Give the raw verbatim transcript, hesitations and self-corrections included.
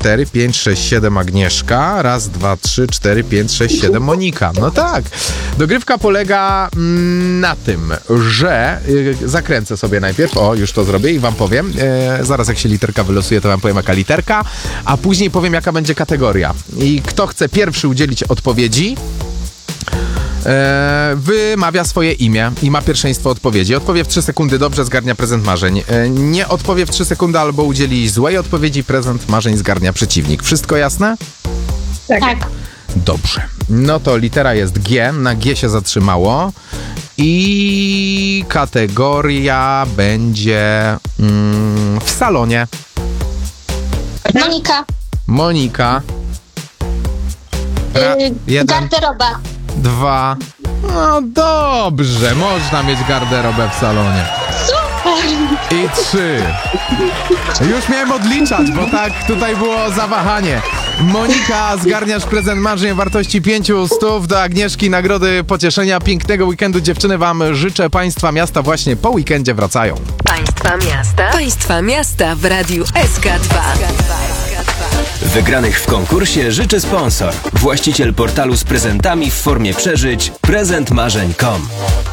cztery, pięć, sześć, siedem Agnieszka. Raz, dwa, trzy, cztery, pięć, sześć, siedem Monika. No tak. Dogrywka polega mm, na tym, że y, zakręcę sobie najpierw, o, już to zrobię i wam powiem. E, zaraz jak się literka wylosuje, to wam powiem jaka literka, a później powiem jaka będzie kategoria. I kto chce pierwszy udzielić odpowiedzi, E, wymawia swoje imię i ma pierwszeństwo odpowiedzi. Odpowie w trzy sekundy dobrze, zgarnia prezent marzeń. E, nie odpowie w trzy sekundy albo udzieli złej odpowiedzi, prezent marzeń zgarnia przeciwnik. Wszystko jasne? Tak. Tak. Dobrze. No to litera jest G, na G się zatrzymało i kategoria będzie mm, w salonie. Monika. Monika. Ra- Yy, jeden. garderoba. Dwa. No dobrze, można mieć garderobę w salonie. Super. I trzy. Już miałem odliczać, bo tak tutaj było zawahanie. Monika, zgarniasz prezent marzeń o wartości pięciu stów. Do Agnieszki nagrody pocieszenia. Pięknego weekendu dziewczyny wam życzę. Państwa miasta właśnie po weekendzie wracają. Państwa miasta. Państwa miasta w radiu S K dwa. Wygranych w konkursie życzy sponsor. Właściciel portalu z prezentami w formie przeżyć prezent marzeń kropka com.